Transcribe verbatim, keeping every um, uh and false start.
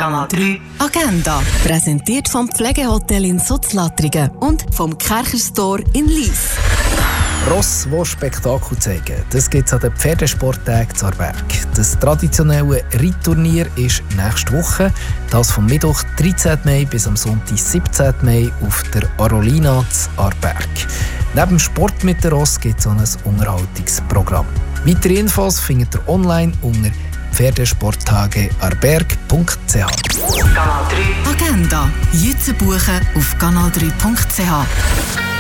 Kanal drei Agenda. Präsentiert vom Pflegehotel in Sutzlattringen und vom Kercher-Store in Lyss. Ross, die Spektakel zeigen, das gibt es an den Pferdesporttagen zu Aarberg. Das traditionelle Reitturnier ist nächste Woche. Das vom Mittwoch, dreizehnten Mai bis am Sonntag, siebzehnten Mai auf der Arolina zu Aarberg. Neben dem Sport mit der Ross gibt es auch ein Unterhaltungsprogramm. Weitere Infos findet ihr online unter pferdesporttage arberg punkt c h. Kanal drei Agenda. Jetzt buchen auf kanal drei punkt c h.